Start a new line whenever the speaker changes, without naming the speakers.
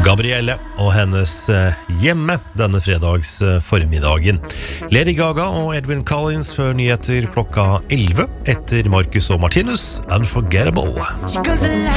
Gabrielle og hennes hjemme denne fredags formiddagen. Lady Gaga og Edwin Collins før nyheter klokka 11 etter Marcus og Martinus, Unforgettable.